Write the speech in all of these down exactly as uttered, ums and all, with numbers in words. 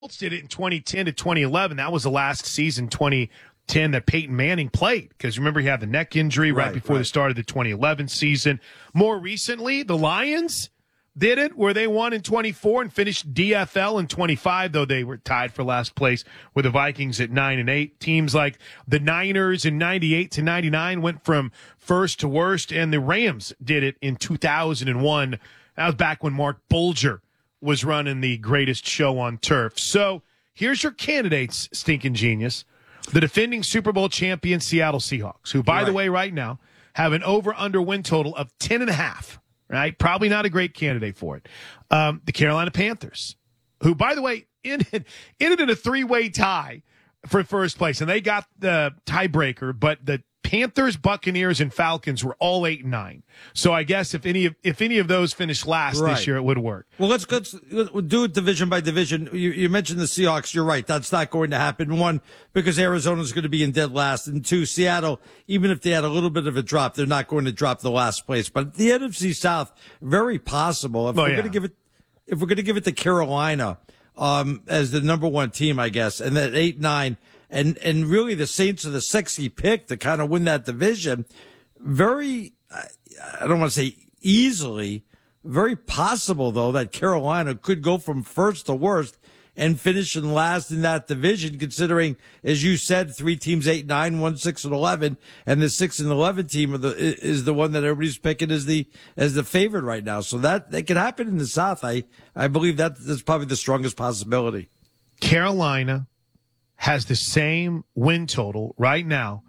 Colts did it in twenty ten to twenty eleven. That was the last season, twenty ten, that Peyton Manning played. Because remember, he had the neck injury right, right before right. the start of the twenty eleven season. More recently, the Lions did it, where they won in twenty-four and finished D F L in twenty-five, though they were tied for last place with the Vikings at nine and eight. Teams like the Niners in ninety-eight to ninety-nine went from first to worst, and the Rams did it in two thousand one. That was back when Mark Bulger was running the greatest show on turf. So here's your candidates, Stinking Genius. The defending Super Bowl champion Seattle Seahawks, who, by right. the way, right now have an over-under win total of ten and a half. Right? Probably not a great candidate for it. Um, the Carolina Panthers, who, by the way, ended, ended in a three-way tie for first place, and they got the tiebreaker, but the Panthers, Buccaneers, and Falcons were all eight and nine. So I guess if any of if any of those finished last right. this year, it would work. Well, let's, let's let's do it division by division. You, you mentioned the Seahawks. You're right. That's not going to happen. One, because Arizona's going to be in dead last, and two, Seattle, even if they had a little bit of a drop, they're not going to drop the last place. But the N F C South, very possible. If oh, we're yeah. going to give it, if we're going to give it to Carolina um, as the number one team, I guess, and that eight nine. And and really, the Saints are the sexy pick to kind of win that division. Very, I don't want to say easily, very possible, though, that Carolina could go from first to worst and finish in last in that division, considering, as you said, three teams, eight, nine, one, six, and eleven, and the six and eleven team are the, is the one that everybody's picking as the as the favorite right now. So that, that could happen in the South. I, I believe that that's probably the strongest possibility. Carolina has the same win total right now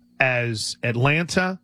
as Atlanta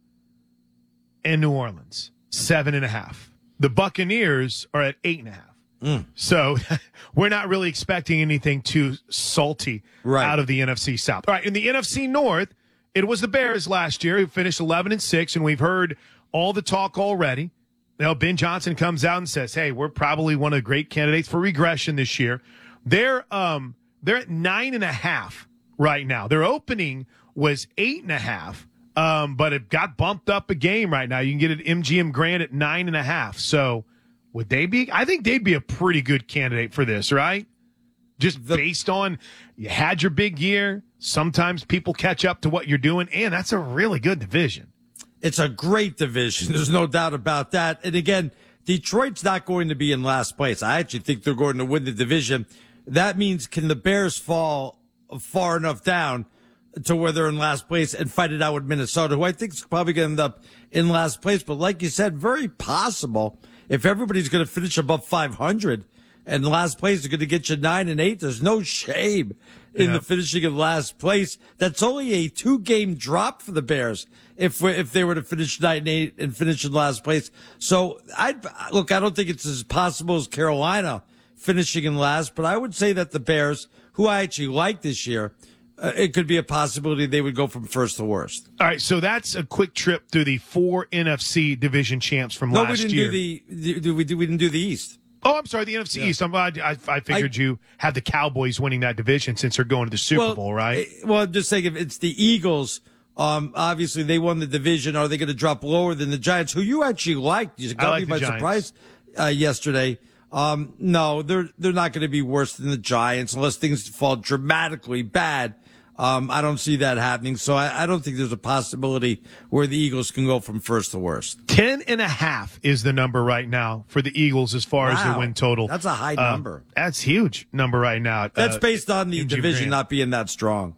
and New Orleans, seven and a half. The Buccaneers are at eight and a half. Mm. So we're not really expecting anything too salty right. out of the N F C South. All right, in the N F C North, it was the Bears last year who finished eleven and six, and we've heard all the talk already. Now, Ben Johnson comes out and says, hey, we're probably one of the great candidates for regression this year. They're um They're at nine and a half right now. Their opening was eight and a half, um, but it got bumped up a game right now. You can get it at M G M Grand at nine and a half. So would they be? I think they'd be a pretty good candidate for this, right? Just the, based on you had your big year. Sometimes people catch up to what you're doing, and that's a really good division. It's a great division. There's no doubt about that. And again, Detroit's not going to be in last place. I actually think they're going to win the division. That means, can the Bears fall far enough down to where they're in last place and fight it out with Minnesota, who I think is probably going to end up in last place. But like you said, very possible if everybody's going to finish above five hundred and last place is going to get you nine and eight. There's no shame in yeah. the finishing in last place. That's only a two game drop for the Bears if if they were to finish nine and eight and finish in last place. So I look, I don't think it's as possible as Carolina finishing in last, but I would say that the Bears, who I actually like this year, uh, it could be a possibility they would go from first to worst. All right, so that's a quick trip through the four N F C division champs from no, last we didn't year. Do the, do we, do, we didn't do the East. Oh, I'm sorry, the N F C yeah. East. I'm, I, I figured I, you had the Cowboys winning that division since they're going to the Super well, Bowl, right? Well, I'm just saying if it's the Eagles, um, obviously they won the division. Are they going to drop lower than the Giants, who you actually liked? You got like me by Giants. surprise uh, yesterday. Um, no, they're, they're not going to be worse than the Giants unless things fall dramatically bad. Um, I don't see that happening. So I, I don't think there's a possibility where the Eagles can go from first to worst. Ten and a half is the number right now for the Eagles as far wow. as their win total. That's a high uh, number. That's huge number right now. That's uh, based on the division Grant. not being that strong.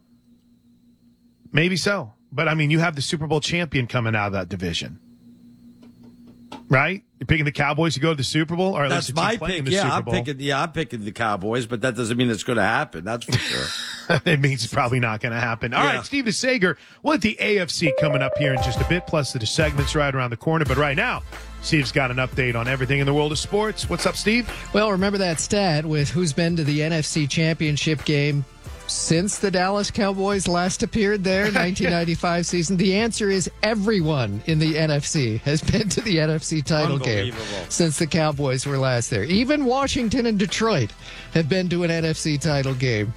Maybe so. But I mean, you have the Super Bowl champion coming out of that division. Right? You're picking the Cowboys to go to the Super Bowl, or at that's least my pick. Yeah, Super I'm Bowl. picking. Yeah, I'm picking the Cowboys, but that doesn't mean it's going to happen. That's for sure. It means it's probably not going to happen. All yeah. right, Steve DeSager. We'll have the A F C coming up here in just a bit, plus the segments right around the corner. But right now, Steve's got an update on everything in the world of sports. What's up, Steve? Well, remember that stat with who's been to the N F C Championship game since the Dallas Cowboys last appeared there, nineteen ninety-five season? The answer is everyone in the N F C has been to the N F C title game since the Cowboys were last there. Even Washington and Detroit have been to an N F C title game.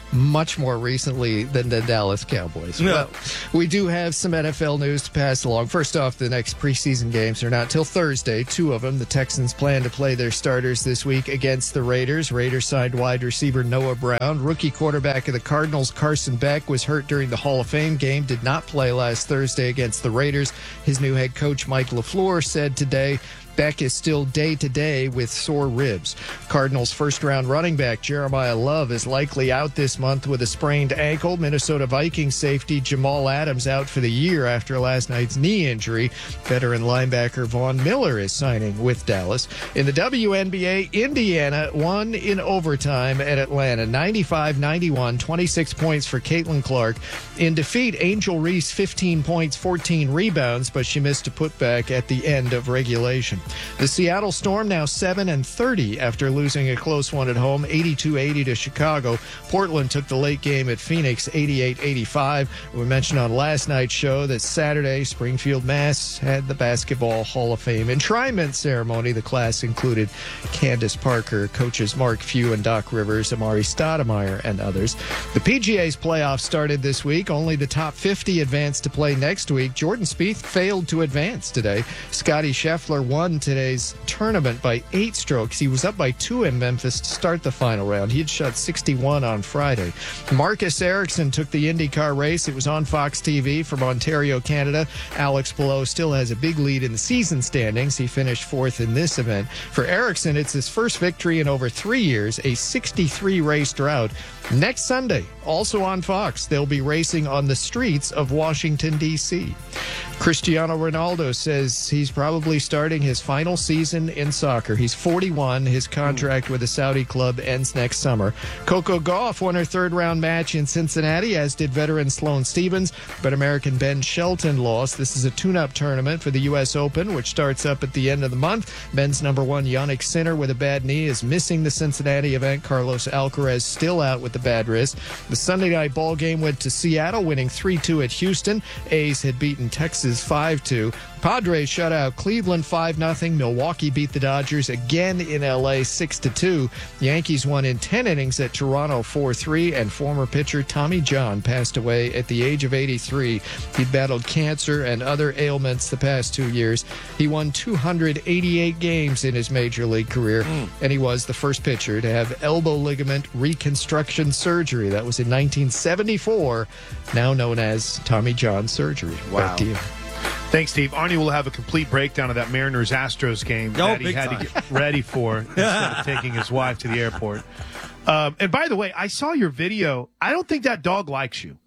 much more recently than the Dallas Cowboys. Yeah. Well, we do have some N F L news to pass along. First off, the next preseason games are not till Thursday. Two of them. The Texans plan to play their starters this week against the Raiders. Raiders signed wide receiver Noah Brown. Rookie quarterback of the Cardinals, Carson Beck, was hurt during the Hall of Fame game, did not play last Thursday against the Raiders. His new head coach, Mike LaFleur, said today Beck is still day-to-day with sore ribs. Cardinals' first-round running back Jeremiah Love is likely out this month with a sprained ankle. Minnesota Vikings safety Jamal Adams out for the year after last night's knee injury. Veteran linebacker Von Miller is signing with Dallas. In the W N B A, Indiana won in overtime at Atlanta, ninety-five ninety-one, twenty-six points for Caitlin Clark. In defeat, Angel Reese, fifteen points, fourteen rebounds, but she missed a putback at the end of regulation. The Seattle Storm now seven and thirty after losing a close one at home, eighty-two eighty to Chicago. Portland took the late game at Phoenix, eighty-eight eighty-five. We mentioned on last night's show that Saturday, Springfield, Mass. had the Basketball Hall of Fame enshrinement ceremony. The class included Candace Parker, coaches Mark Few and Doc Rivers, Amari Stoudemire, and others. The P G A's playoffs started this week. Only the top fifty advanced to play next week. Jordan Spieth failed to advance today. Scotty Scheffler won today's tournament by eight strokes. He was up by two in Memphis to start the final round. He had shot sixty-one on Friday. Marcus Ericsson took the IndyCar race. It was on Fox T V from Ontario, Canada. Alex Palou still has a big lead in the season standings. He finished fourth in this event. For Ericsson, it's his first victory in over three years, a sixty-three race drought. Next Sunday, also on Fox, they'll be racing on the streets of Washington, D C Cristiano Ronaldo says he's probably starting his final season in soccer. He's forty-one. His contract with the Saudi club ends next summer. Coco Gauff won her third-round match in Cincinnati, as did veteran Sloane Stephens, but American Ben Shelton lost. This is a tune-up tournament for the U S Open, which starts up at the end of the month. Ben's number one, Yannick Sinner, with a bad knee, is missing the Cincinnati event. Carlos Alcaraz still out with the bad wrist. The Sunday night ball game went to Seattle, winning three two at Houston. A's had beaten Texas five two. Padres shut out Cleveland five nothing. Milwaukee beat the Dodgers again in L A six to two. Yankees won in ten innings at Toronto four three, and former pitcher Tommy John passed away at the age of eighty-three. He'd battled cancer and other ailments the past two years. He won two hundred eighty-eight games in his major league career, mm. and he was the first pitcher to have elbow ligament reconstruction surgery. That was in nineteen seventy-four, now known as Tommy John surgery. Wow. Back to you. Thanks, Steve. Arnie will have a complete breakdown of that Mariners-Astros game oh, that he had time. to get ready for instead of taking his wife to the airport. Um, and by the way, I saw your video. I don't think that dog likes you.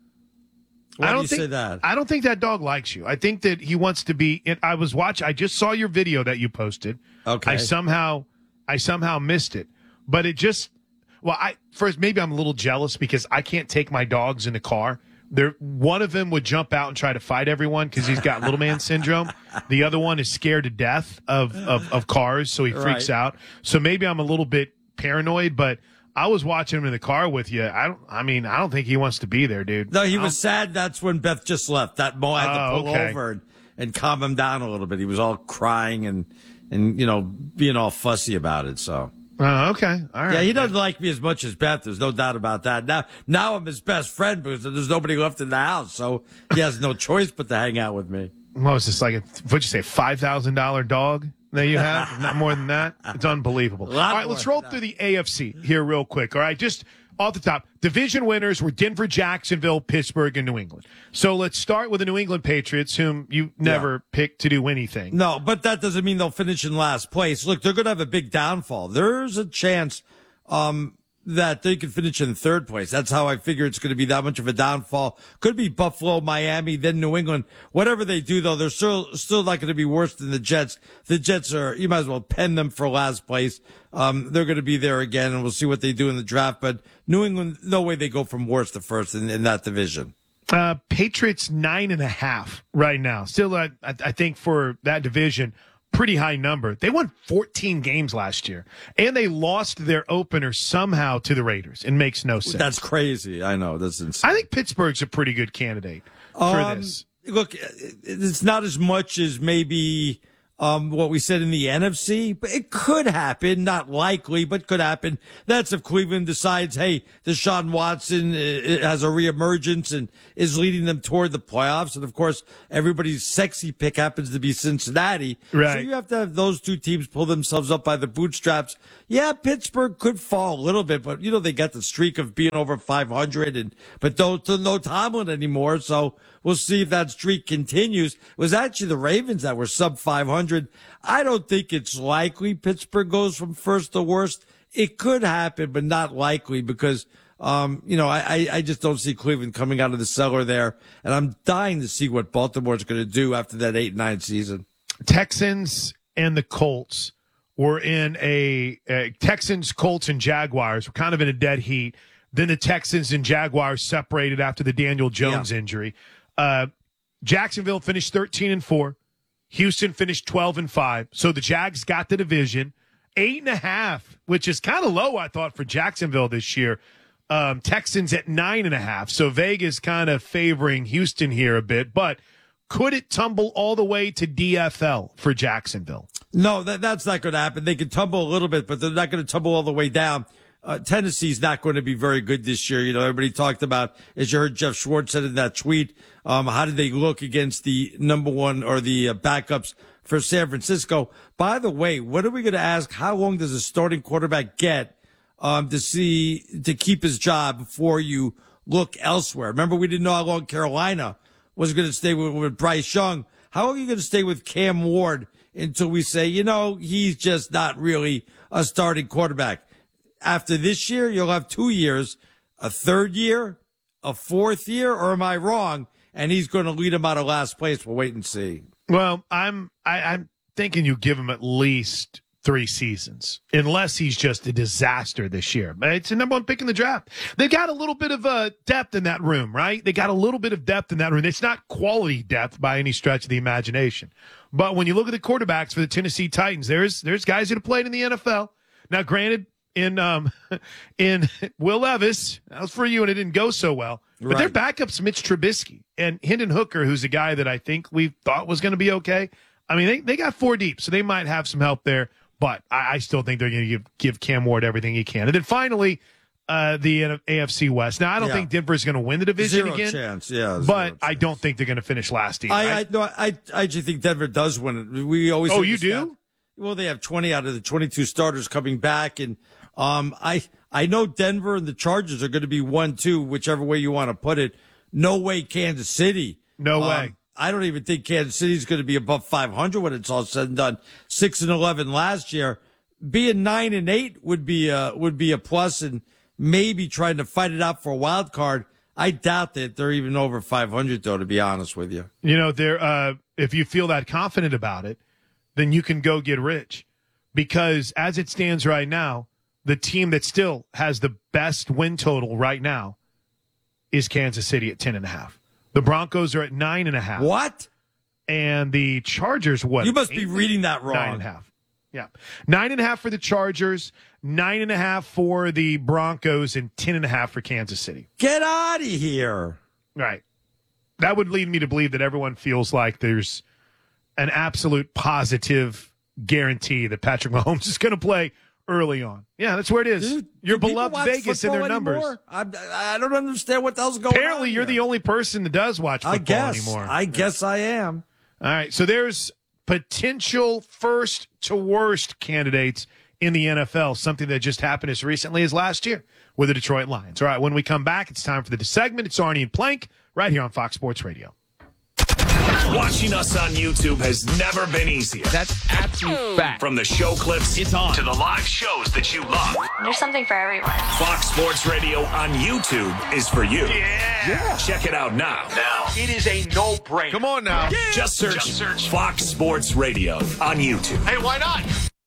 Why I don't do you think, say that? I don't think that dog likes you. I think that he wants to be. I was watching. I just saw your video that you posted. Okay. I somehow, I somehow missed it, but it just. Well, I first maybe I'm a little jealous because I can't take my dogs in the car. There, one of them would jump out and try to fight everyone because he's got little man syndrome. The other one is scared to death of, of, of cars, so he freaks right. out. So maybe I'm a little bit paranoid, but I was watching him in the car with you. I don't. I mean, I don't think he wants to be there, dude. No, he was sad. That's when Beth just left. That Mo had to Oh, pull okay. over and, and calm him down a little bit. He was all crying and, and you know, being all fussy about it, so. Oh, okay. All right. Yeah, he doesn't like me as much as Beth. There's no doubt about that. Now, now I'm his best friend because there's nobody left in the house, so he has no choice but to hang out with me. What was this, like a, what'd you say, five thousand dollars dog that you have? Not more than that? It's unbelievable. All right, let's roll through the A F C here real quick. All right, just off the top. Division winners were Denver, Jacksonville, Pittsburgh, and New England. So let's start with the New England Patriots, whom you never yeah. picked to do anything. No, but that doesn't mean they'll finish in last place. Look, they're going to have a big downfall. There's a chance um, that they could finish in third place. That's how I figure it's going to be that much of a downfall. Could be Buffalo, Miami, then New England. Whatever they do, though, they're still still not going to be worse than the Jets. The Jets are, you might as well pen them for last place. Um, they're going to be there again, and we'll see what they do in the draft. But New England, no way they go from worst to first in, in that division. Uh, Patriots nine and a half right now. Still, uh, I, I think for that division, pretty high number. They won fourteen games last year, and they lost their opener somehow to the Raiders. It makes no sense. That's crazy. I know. That's insane. I think Pittsburgh's a pretty good candidate for um, this. Look, it's not as much as maybe um, what we said in the N F C, but it could happen, not likely, but could happen. That's if Cleveland decides, hey, Deshaun Watson uh, has a reemergence and is leading them toward the playoffs. And of course, everybody's sexy pick happens to be Cincinnati. Right. So you have to have those two teams pull themselves up by the bootstraps. Yeah, Pittsburgh could fall a little bit, but you know, they got the streak of being over five hundred and, but don't, no Tomlin anymore. So we'll see if that streak continues. It was actually the Ravens that were sub five hundred. I don't think it's likely Pittsburgh goes from first to worst. It could happen, but not likely because, um, you know, I, I just don't see Cleveland coming out of the cellar there. And I'm dying to see what Baltimore's going to do after that eight nine season. Texans and the Colts were in a, a Texans, Colts, and Jaguars were kind of in a dead heat. Then the Texans and Jaguars separated after the Daniel Jones Yeah. injury. Uh, Jacksonville finished thirteen and four. Houston finished twelve and five. So the Jags got the division. Eight and a half, which is kind of low, I thought, for Jacksonville this year. Um, Texans at nine and a half. So Vegas kind of favoring Houston here a bit. But could it tumble all the way to D F L for Jacksonville? No, that, that's not going to happen. They can tumble a little bit, but they're not going to tumble all the way down. Uh, Tennessee's not going to be very good this year. You know, everybody talked about, as you heard Jeff Schwartz said in that tweet, um, how did they look against the number one or the uh, backups for San Francisco? By the way, what are we going to ask? How long does a starting quarterback get um, to see to keep his job before you look elsewhere? Remember, we didn't know how long Carolina was going to stay with, with Bryce Young. How long are you going to stay with Cam Ward until we say, you know, he's just not really a starting quarterback? After this year, you'll have two years, a third year, a fourth year, or am I wrong? And he's going to lead him out of last place. We'll wait and see. Well, I'm I, I'm thinking you give him at least three seasons, unless he's just a disaster this year. But it's the number one pick in the draft. They got a little bit of uh, depth in that room, right? They got a little bit of depth in that room. It's not quality depth by any stretch of the imagination. But when you look at the quarterbacks for the Tennessee Titans, there's there's guys that have played in the N F L. Now, granted, in um in Will Levis, that was for you, and it didn't go so well. But Right. their backup's Mitch Trubisky and Hendon Hooker, who's a guy that I think we thought was going to be okay. I mean, they, they got four deep, so they might have some help there. But I, I still think they're going to give, give Cam Ward everything he can. And then finally, uh, the A F C West. Now, I don't Yeah. think Denver's going to win the division Zero again. chance, yeah. zero But I chance. don't think they're going to finish last either. I, I, no, I, I actually think Denver does win it. We always Oh, say you this do? guy- Well, they have twenty out of the twenty-two starters coming back, and um, I I know Denver and the Chargers are going to be one, two, whichever way you want to put it. No way, Kansas City. No Um, way. I don't even think Kansas City is going to be above five hundred when it's all said and done. Six and eleven last year, being nine and eight would be a would be a plus, and maybe trying to fight it out for a wild card. I doubt that they're even over five hundred, though. To be honest with you, You know, there. Uh, if you feel that confident about it, then you can go get rich. Because as it stands right now, the team that still has the best win total right now is Kansas City at ten and a half. The Broncos are at nine and a half. what? And the Chargers, what? You must be eight? reading that wrong. Nine and a half. Yeah. Nine and a half for the Chargers, nine and a half for the Broncos, and ten and a half for Kansas City. Get out of here. Right. That would lead me to believe that everyone feels like there's an absolute positive guarantee that Patrick Mahomes is going to play early on. Yeah, that's where it is. Dude, Your do people beloved watch Vegas and their football numbers. anymore? I, I don't understand what the hell's going on. Apparently, you're the here. only person that does watch football I guess. anymore. I guess I am. All right, so there's potential first to worst candidates in the N F L, something that just happened as recently as last year with the Detroit Lions. All right, when we come back, it's time for the segment. It's Arnie and Plank right here on Fox Sports Radio. Watching us on YouTube has never been easier. That's absolute fact. From the show clips It's on. to the live shows that you love. There's something for everyone. Fox Sports Radio on YouTube is for you. Yeah. yeah. Check it out now. Now. It is a no-brainer. Come on now. Just search, Just search Fox Sports Radio on YouTube. Hey, why not?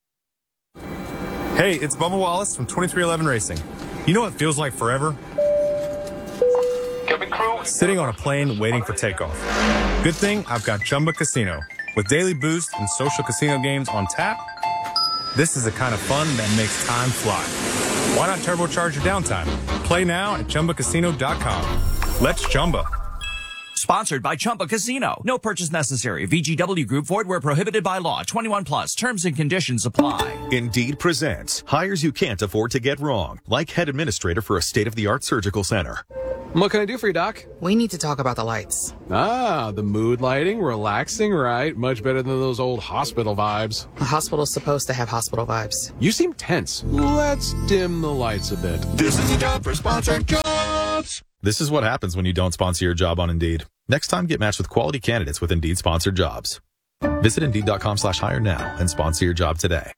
Hey, it's Bubba Wallace from twenty-three eleven Racing. You know what feels like forever? Cabin crew. Sitting on a plane waiting for takeoff. Good thing I've got Chumba Casino. With daily boost and social casino games on tap, this is the kind of fun that makes time fly. Why not turbocharge your downtime? Play now at Chumba Casino dot com. Let's Chumba. Sponsored by Chumba Casino. No purchase necessary. V G W Group. Void where prohibited by law. twenty-one plus. Terms and conditions apply. Indeed presents hires you can't afford to get wrong, like head administrator for a state-of-the-art surgical center. What can I do for you, Doc? We need to talk about the lights. Ah, the mood lighting, relaxing, right? Much better than those old hospital vibes. A hospital's supposed to have hospital vibes. You seem tense. Let's dim the lights a bit. This is a job for sponsored jobs. This is what happens when you don't sponsor your job on Indeed. Next time, get matched with quality candidates with Indeed sponsored jobs. Visit Indeed.com slash hire now and sponsor your job today.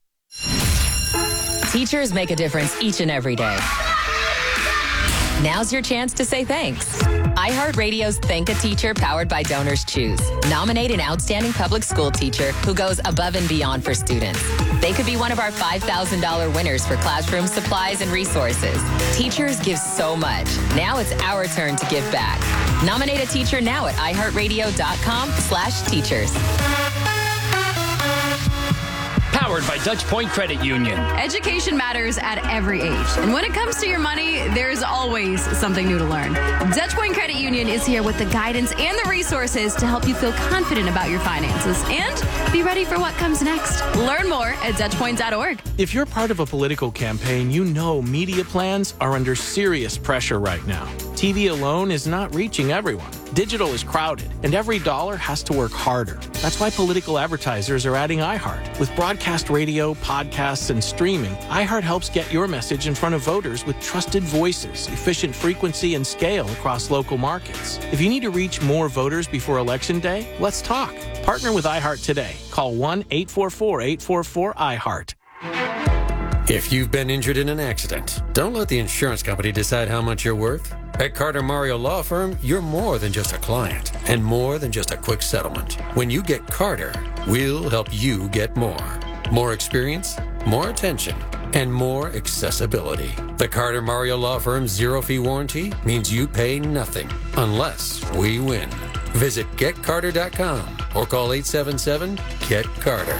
Teachers make a difference each and every day. Now's your chance to say thanks. iHeartRadio's Thank a Teacher powered by Donors Choose. Nominate an outstanding public school teacher who goes above and beyond for students. They could be one of our five thousand dollars winners for classroom supplies and resources. Teachers give so much. Now it's our turn to give back. Nominate a teacher now at iHeartRadio.com slash teachers. Powered by Dutch Point Credit Union. Education matters at every age. And when it comes to your money, there's always something new to learn. Dutch Point Credit Union is here with the guidance and the resources to help you feel confident about your finances and be ready for what comes next. Learn more at Dutch Point dot org. If you're part of a political campaign, you know media plans are under serious pressure right now. T V alone is not reaching everyone. Digital is crowded, and every dollar has to work harder. That's why political advertisers are adding iHeart. With broadcast radio, podcasts, and streaming, iHeart helps get your message in front of voters with trusted voices, efficient frequency, and scale across local markets. If you need to reach more voters before Election Day, let's talk. Partner with iHeart today. Call one eight four four, eight four four, iHeart. If you've been injured in an accident, don't let the insurance company decide how much you're worth. At Carter Mario Law Firm, you're more than just a client and more than just a quick settlement. When you get Carter, we'll help you get more. More experience, more attention, and more accessibility. The Carter Mario Law Firm's zero-fee warranty means you pay nothing unless we win. Visit get carter dot com or call eight seven seven, get carter.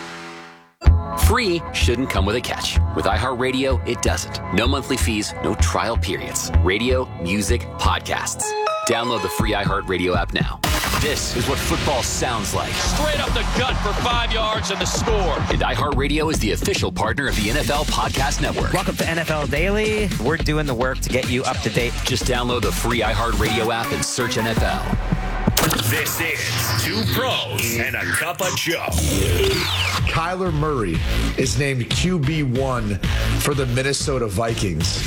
Free shouldn't come with a catch. With iHeartRadio, it doesn't. No monthly fees, no trial periods. Radio, music, podcasts. Download the free iHeartRadio app now. This is what football sounds like. Straight up the gut for five yards and the score. And iHeartRadio is the official partner of the N F L Podcast Network. Welcome to N F L Daily. We're doing the work to get you up to date. Just download the free iHeartRadio app and search N F L. This is Two Pros and a Cup of Joe. Kyler Murray is named Q B one for the Minnesota Vikings.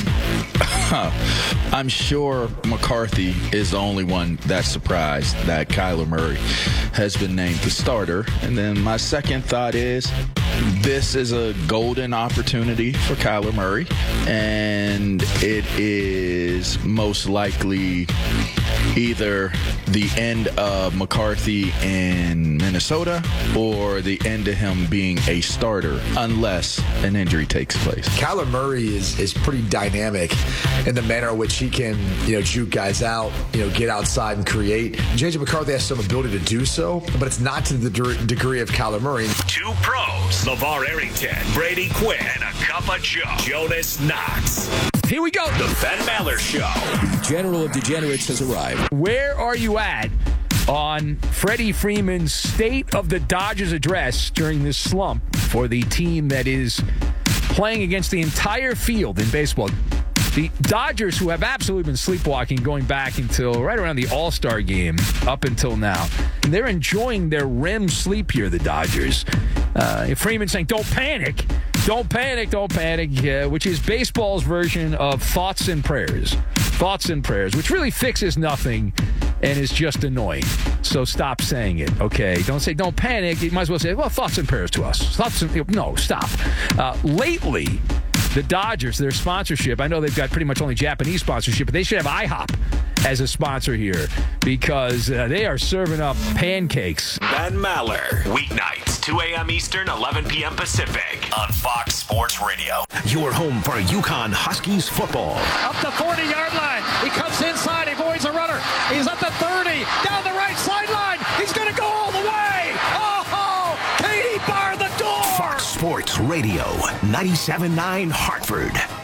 I'm sure McCarthy is the only one that's surprised that Kyler Murray has been named the starter. And then my second thought is this is a golden opportunity for Kyler Murray, and it is most likely either the end of McCarthy in Minnesota or the end of him being a starter unless an injury takes place. Kyler Murray is is pretty dynamic in the manner in which he can, you know, juke guys out, you know, get outside and create. J J McCarthy has some ability to do so, but it's not to the de- degree of Kyler Murray. Two Pros, LeVar Arrington, Brady Quinn, and a Cup of Joe, Jonas Knox. Here we go. The Ben Maller Show. General of Degenerates has arrived. Where are you at on Freddie Freeman's State of the Dodgers address during this slump for the team that is playing against the entire field in baseball? The Dodgers, who have absolutely been sleepwalking going back until right around the All-Star game up until now. And they're enjoying their R E M sleep here, the Dodgers. Uh, Freeman saying, don't panic. Don't panic, don't panic, uh, which is baseball's version of thoughts and prayers. Thoughts and prayers, which really fixes nothing and is just annoying. So stop saying it, okay? Don't say, don't panic. You might as well say, well, thoughts and prayers to us. Thoughts and, no, stop. Uh, lately, the Dodgers, their sponsorship, I know they've got pretty much only Japanese sponsorship, but they should have IHOP as a sponsor here because uh, they are serving up pancakes. Ben Maller, weeknights, two a.m. Eastern, eleven p.m. Pacific on Fox Sports Radio. Your home for UConn Huskies football. Up the forty-yard line. He comes inside. He avoids a runner. He's at the thirty. Down the right sideline. He's going to go all the way. Oh, Katie bar the door. Fox Sports Radio, ninety-seven point nine Hartford.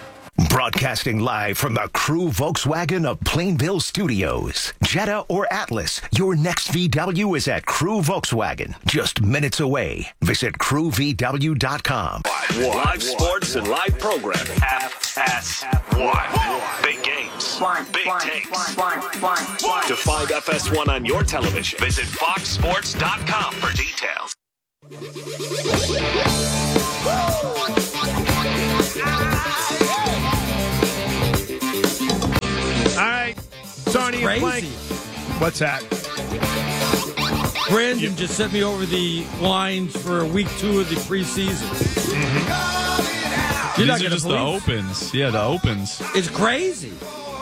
Broadcasting live from the Crew Volkswagen of Plainville Studios. Jetta or Atlas, your next V W is at Crew Volkswagen. Just minutes away. Visit crew v w dot com. Live sports and live programming. F S one. Big games. Big takes. To find F S one on your television, visit fox sports dot com for details. All right, Tony and Plank. What's that? Brandon just sent me over the lines for week two of the preseason. Mm-hmm. You're not These are gonna just believe. the opens. Yeah, the opens. It's crazy.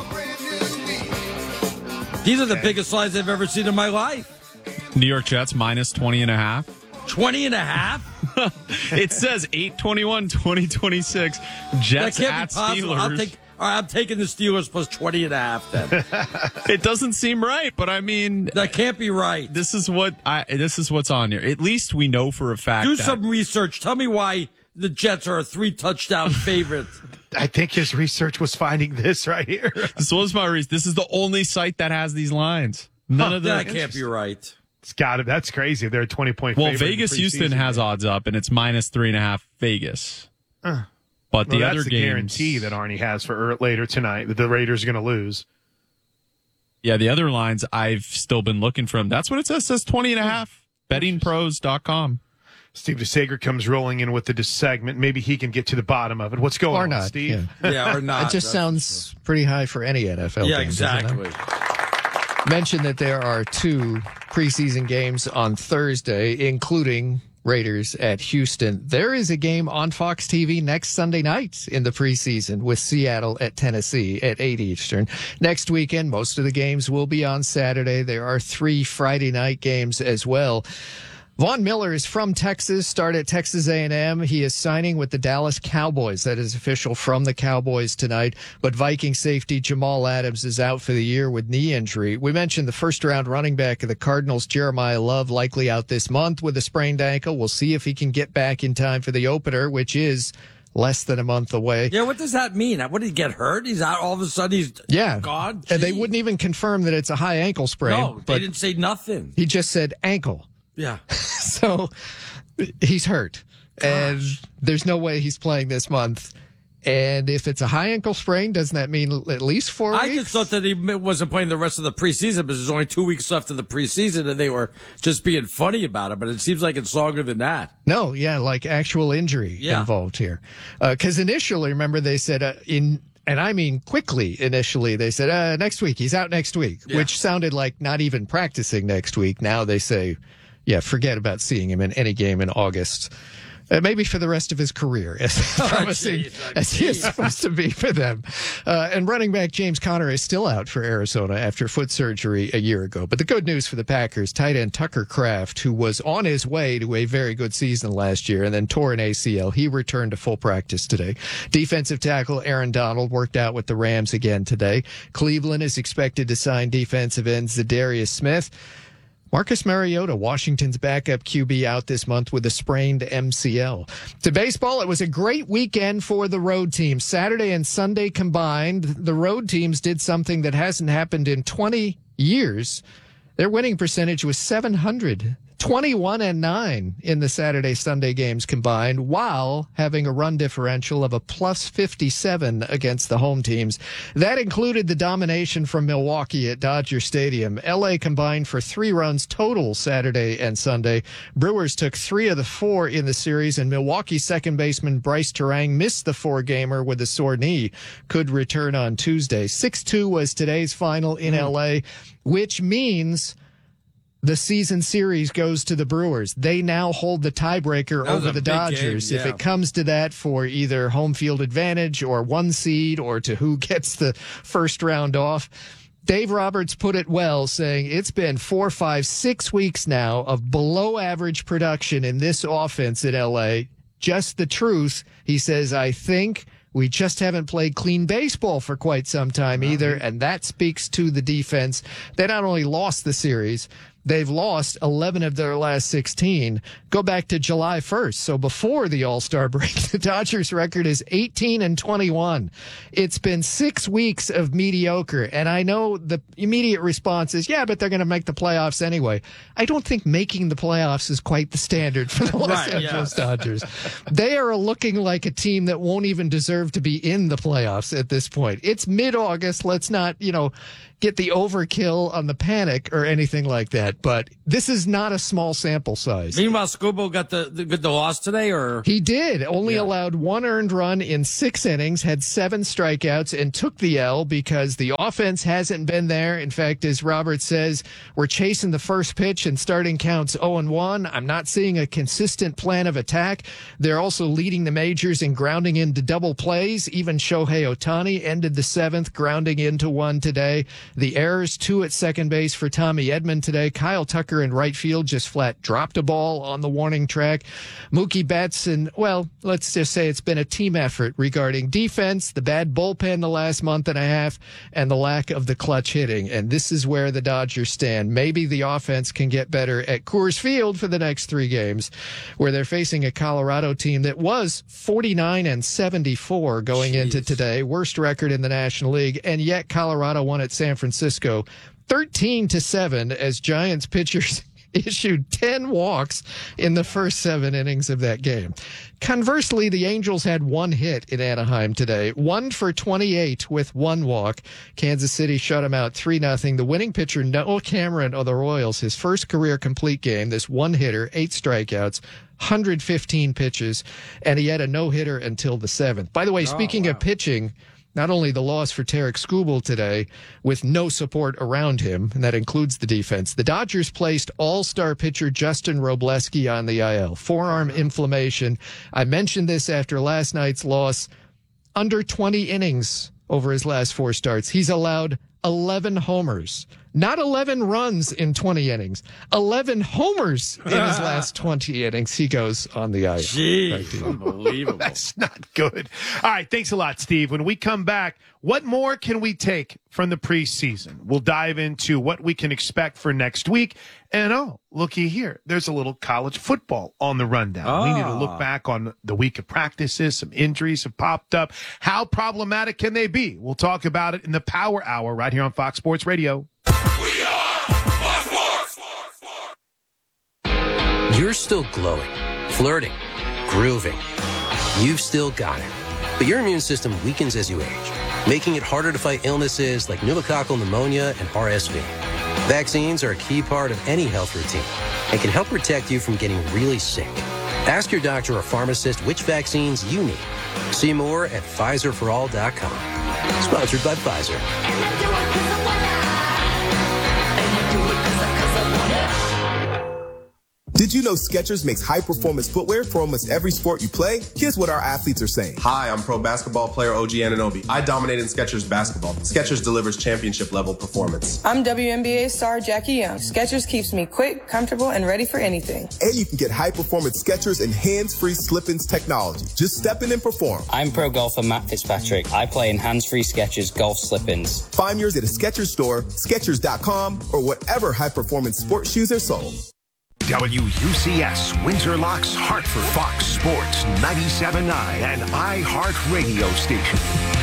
These are the biggest lines I've ever seen in my life. New York Jets minus twenty and a half. twenty and a half? It says eight twenty-one, twenty twenty-six. Jets That can't at be possible. I'll Steelers. take, all right, I'm taking the Steelers plus twenty and a half then. It doesn't seem right, but I mean, that can't be right. This is what I. This is what's on here. At least we know for a fact. Do that some research. Tell me why the Jets are a three touchdown favorite. I think his research was finding this right here. This was my reason. This is the only site that has these lines. None Huh, of the that can't be right. It's got it. That's crazy. They're a twenty point. Well, favorite in the Vegas Houston preseason has game. odds up, and it's minus three and a half Vegas. Uh, But well, the that's other the games, guarantee that Arnie has for er- later tonight that the Raiders are going to lose. yeah, the other lines I've still been looking from. That's what it says. It says twenty and a half. betting pros dot com. Steve DeSager comes rolling in with the segment. Maybe he can get to the bottom of it. What's going Or on, not, Steve? yeah. Yeah, or not. It just That's- sounds pretty high for any N F L Yeah, game, doesn't it? exactly. Mentioned that there are two preseason games on Thursday, including Raiders at Houston. There is a game on Fox T V next Sunday night in the preseason with Seattle at Tennessee at eight Eastern. Next weekend, most of the games will be on Saturday. There are three Friday night games as well. Von Miller is from Texas, started at Texas A and M. He is signing with the Dallas Cowboys. That is official from the Cowboys tonight. But Viking safety Jamal Adams is out for the year with knee injury. We mentioned the first-round running back of the Cardinals, Jeremiah Love, likely out this month with a sprained ankle. We'll see if he can get back in time for the opener, which is less than a month away. Yeah, what does that mean? What, did he get hurt? He's out all of a sudden, he's Yeah. gone? And they wouldn't even confirm that it's a high ankle sprain. No, they but didn't say nothing. he just said ankle. Yeah. So he's hurt. And there's no way he's playing this month. And if it's a high ankle sprain, doesn't that mean at least four I weeks? just thought that he wasn't playing the rest of the preseason because there's only two weeks left of the preseason and they were just being funny about it. But it seems like it's longer than that. No, yeah, like actual injury Yeah. involved here. Because initially, remember, they said uh, in. And I mean quickly initially, they said, uh, next week, he's out next week, Yeah. which sounded like not even practicing next week. Now they say, yeah, forget about seeing him in any game in August. Uh, maybe for the rest of his career, as promising geez, oh, as he is geez. supposed to be for them. Uh, and running back James Conner is still out for Arizona after foot surgery a year ago. But the good news for the Packers, tight end Tucker Kraft, who was on his way to a very good season last year and then tore an A C L, he returned to full practice today. Defensive tackle Aaron Donald worked out with the Rams again today. Cleveland is expected to sign defensive end Zadarius Smith. Marcus Mariota, Washington's backup Q B, out this month with a sprained M C L. To baseball, it was a great weekend for the road teams. Saturday and Sunday combined, the road teams did something that hasn't happened in twenty years. Their winning percentage was seven hundred, twenty-one and nine in the Saturday Sunday games combined, while having a run differential of a plus fifty-seven against the home teams. That included the domination from Milwaukee at Dodger Stadium. L A combined for three runs total Saturday and Sunday. Brewers took three of the four in the series, and Milwaukee's second baseman Bryce Terang missed the four-gamer with a sore knee. Could return on Tuesday. six two was today's final in Mm. L A, which means the season series goes to the Brewers. They now hold the tiebreaker That was over a the big Dodgers. game, If yeah. it comes to that for either home field advantage or one seed or to who gets the first round off, Dave Roberts put it well, saying it's been four, five, six weeks now of below average production in this offense in L A. Just the truth. He says, I think we just haven't played clean baseball for quite some time either, and that speaks to the defense. They not only lost the series, They've lost eleven of their last sixteen. Go back to July first. So before the All-Star break, the Dodgers record is eighteen and twenty-one. It's been six weeks of mediocre. And I know the immediate response is, yeah, but they're going to make the playoffs anyway. I don't think making the playoffs is quite the standard for the Los Right, Angeles yeah. Dodgers. They are looking like a team that won't even deserve to be in the playoffs at this point. It's mid-August. Let's not, you know, get the overkill on the panic or anything like that. But this is not a small sample size. Meanwhile, Scubo got the, the, the loss today, or? He did. Only yeah. allowed one earned run in six innings, had seven strikeouts, and took the L because the offense hasn't been there. In fact, as Robert says, we're chasing the first pitch and starting counts oh and one. I'm not seeing a consistent plan of attack. They're also leading the majors in grounding into double plays. Even Shohei Ohtani ended the seventh, grounding into one today. The errors, two at second base for Tommy Edman today. Kyle Tucker in right field just flat dropped a ball on the warning track. Mookie Betts, and, well, let's just say it's been a team effort regarding defense, the bad bullpen the last month and a half, and the lack of the clutch hitting. And this is where the Dodgers stand. Maybe the offense can get better at Coors Field for the next three games, where they're facing a Colorado team that was forty-nine and seventy-four going Jeez. into today, worst record in the National League, and yet Colorado won at San Francisco thirteen to seven as Giants pitchers issued ten walks in the first seven innings of that game. Conversely, the Angels had one hit in Anaheim today, one for twenty-eight with one walk. Kansas City shut them out three nothing. The winning pitcher, Noah Cameron of the Royals, his first career complete game, this one hitter, eight strikeouts, one hundred fifteen pitches, and he had a no-hitter until the seventh. By the way, speaking oh, wow. of pitching, not only the loss for Tarek Skubal today with no support around him, and that includes the defense, the Dodgers placed all-star pitcher Justin Robleski on the I L. Forearm inflammation. I mentioned this after last night's loss. Under twenty innings over his last four starts. He's allowed eleven homers. Not eleven runs in twenty innings. eleven homers in his last twenty innings. He goes on the I L. Jeez, unbelievable. That's not good. All right, thanks a lot, Steve. When we come back, what more can we take from the preseason? We'll dive into what we can expect for next week. And, oh, looky here. There's a little college football on the rundown. Oh. We need to look back on the week of practices. Some injuries have popped up. How problematic can they be? We'll talk about it in the Power Hour right here on Fox Sports Radio. We are Fox Sports. You're still glowing, flirting, grooving. You've still got it. But your immune system weakens as you age, making it harder to fight illnesses like pneumococcal pneumonia and R S V. Vaccines are a key part of any health routine and can help protect you from getting really sick. Ask your doctor or pharmacist which vaccines you need. See more at Pfizer for all dot com. Sponsored by Pfizer. Did you know Skechers makes high-performance footwear for almost every sport you play? Here's what our athletes are saying. Hi, I'm pro basketball player O G Anunoby. I dominate in Skechers basketball. Skechers delivers championship-level performance. I'm W N B A star Jackie Young. Skechers keeps me quick, comfortable, and ready for anything. And you can get high-performance Skechers and hands-free slip-ins technology. Just step in and perform. I'm pro golfer Matt Fitzpatrick. I play in hands-free Skechers golf slip-ins. Find yours at a Skechers store, Skechers dot com, or whatever high-performance sports shoes are sold. W U C S, Windsor Locks, Hartford, Fox Sports, ninety-seven point nine, and iHeart Radio Station.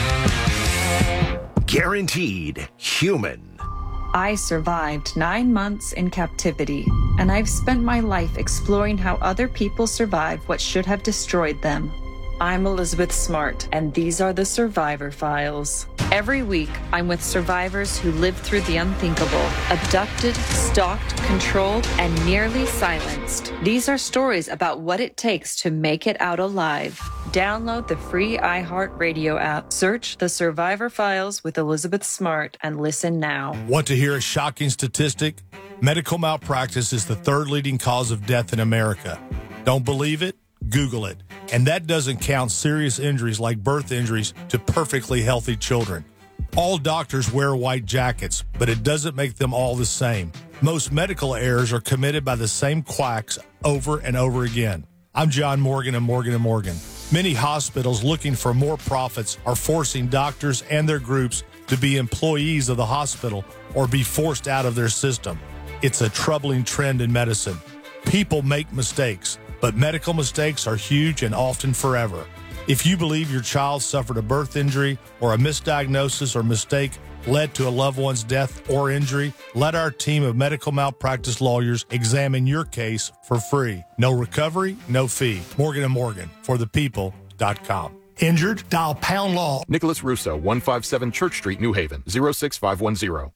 Guaranteed human. I survived nine months in captivity, and I've spent my life exploring how other people survive what should have destroyed them. I'm Elizabeth Smart, and these are the Survivor Files. Every week, I'm with survivors who lived through the unthinkable, abducted, stalked, controlled, and nearly silenced. These are stories about what it takes to make it out alive. Download the free iHeartRadio app, search The Survivor Files with Elizabeth Smart, and listen now. Want to hear a shocking statistic? Medical malpractice is the third leading cause of death in America. Don't believe it? Google it. And that doesn't count serious injuries like birth injuries to perfectly healthy children. All doctors wear white jackets, but it doesn't make them all the same. Most medical errors are committed by the same quacks over and over again. I'm John Morgan of Morgan and Morgan. Many hospitals looking for more profits are forcing doctors and their groups to be employees of the hospital or be forced out of their system. It's a troubling trend in medicine. People make mistakes, but medical mistakes are huge and often forever. If you believe your child suffered a birth injury or a misdiagnosis or mistake led to a loved one's death or injury, let our team of medical malpractice lawyers examine your case for free. No recovery, no fee. Morgan and Morgan, for the people dot com. Injured? Dial pound law. Nicholas Russo, one fifty-seven Church Street, New Haven, zero six five one zero.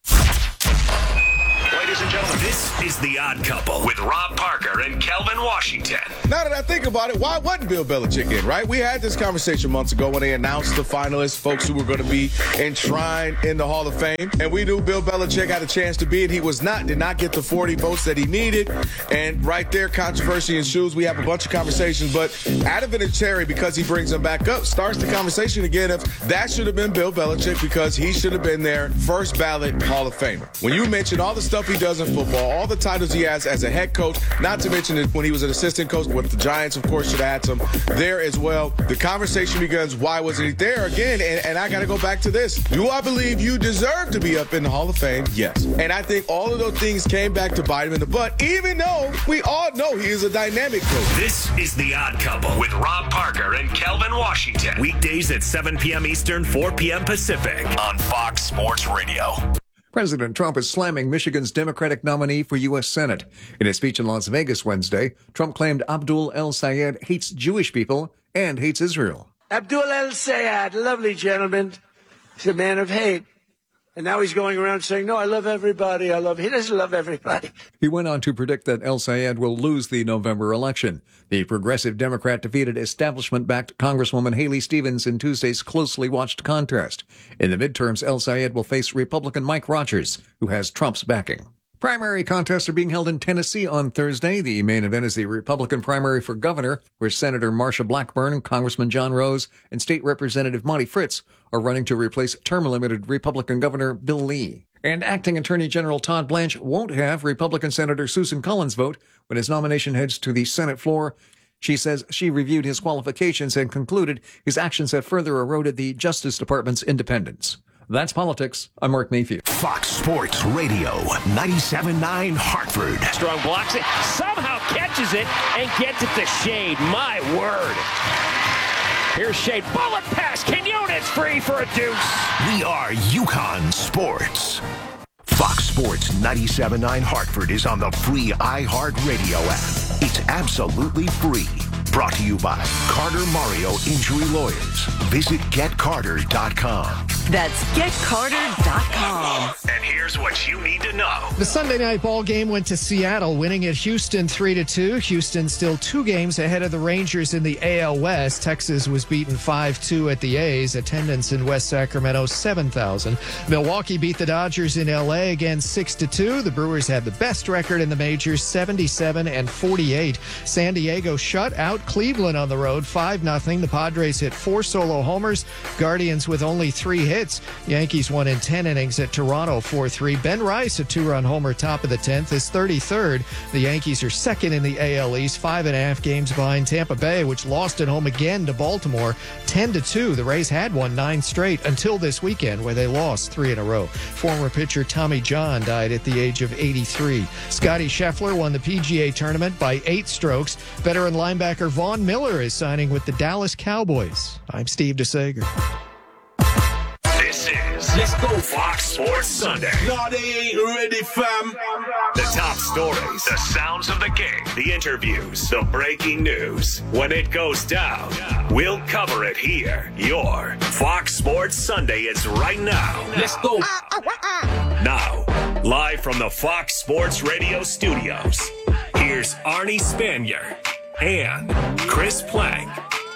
Ladies and gentlemen, this is The Odd Couple with Rob Parker and Kelvin Washington. Now that I think about it, why wasn't Bill Belichick in, right? We had this conversation months ago when they announced the finalists, folks who were going to be enshrined in the Hall of Fame. And we knew Bill Belichick had a chance to be it. He was not, did not get the forty votes that he needed. And right there, controversy ensues. We have a bunch of conversations. But Adam Vinatieri, because he brings them back up, starts the conversation again of that should have been Bill Belichick because he should have been there, first ballot Hall of Famer. When you mention all the stuff he does in football, all the titles he has as a head coach, not to mention that when he was an assistant coach with the Giants, of course, should have had some there as well. The conversation begins, why wasn't he there again? And, and I got to go back to this. Do I believe you deserve to be up in the Hall of Fame? Yes. And I think all of those things came back to bite him in the butt, even though we all know he is a dynamic coach. This is The Odd Couple with Rob Parker and Kelvin Washington. Weekdays at seven p.m. Eastern, four p.m. Pacific on Fox Sports Radio. President Trump is slamming Michigan's Democratic nominee for U S Senate. In a speech in Las Vegas Wednesday, Trump claimed Abdul El-Sayed hates Jewish people and hates Israel. Abdul El-Sayed, lovely gentleman. He's a man of hate. And now he's going around saying, no, I love everybody. I love, he doesn't love everybody. He went on to predict that El-Sayed will lose the November election. The progressive Democrat defeated establishment-backed Congresswoman Haley Stevens in Tuesday's closely watched contest. In the midterms, El-Sayed will face Republican Mike Rogers, who has Trump's backing. Primary contests are being held in Tennessee on Thursday. The main event is the Republican primary for governor, where Senator Marsha Blackburn, Congressman John Rose, and State Representative Monty Fritz are running to replace term-limited Republican Governor Bill Lee. And acting Attorney General Todd Blanche won't have Republican Senator Susan Collins vote when his nomination heads to the Senate floor. She says she reviewed his qualifications and concluded his actions have further eroded the Justice Department's independence. That's politics. I'm Mark Mayfield. Fox Sports Radio, ninety-seven point nine Hartford. Strong blocks it, somehow catches it, and gets it to Shade. My word. Here's Shade. Bullet pass. Quinones free for a deuce. We are UConn Sports. Fox Sports ninety-seven point nine Hartford is on the free iHeartRadio app. It's absolutely free. Brought to you by Carter Mario Injury Lawyers. Visit get carter dot com. That's get carter dot com. And here's what you need to know. The Sunday night ball game went to Seattle, winning at Houston three to two. Houston still two games ahead of the Rangers in the A L West. Texas was beaten five two at the A's. Attendance in West Sacramento, seven thousand. Milwaukee beat the Dodgers in L A again six to two. The Brewers had the best record in the majors, seventy-seven and forty-eight. San Diego shut out Cleveland on the road, five nothing. The Padres hit four solo homers. Guardians with only three hits. Yankees won in ten innings at Toronto, four three. Ben Rice, a two-run homer, top of the tenth, is thirty-third. The Yankees are second in the A L East, five and a half games behind Tampa Bay, which lost at home again to Baltimore, ten to two. The Rays had won nine straight until this weekend, where they lost three in a row. Former pitcher Tommy John died at the age of eighty-three. Scotty Scheffler won the P G A tournament by eight strokes. Veteran linebacker Vaughn Miller is signing with the Dallas Cowboys. I'm Steve DeSager. This is Let's Go Fox Sports Sunday. No, they ain't ready, fam. The top stories, the sounds of the game, the interviews, the breaking news. When it goes down, we'll cover it here. Your Fox Sports Sunday is right now. Let's go. Now, live from the Fox Sports Radio studios, here's Arnie Spanier and Chris Plank.